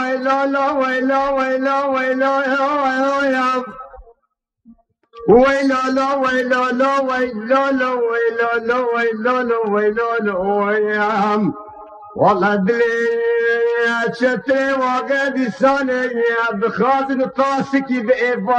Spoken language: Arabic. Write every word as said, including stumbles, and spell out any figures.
ويلا لا ويلا ويلا ويلا يا ويلا لا ويلا لا ويلا لا ويلا لا ويلا لا ويلا لا يا والله دلي شتري وقد سنة بخازن طاسكي بإيفا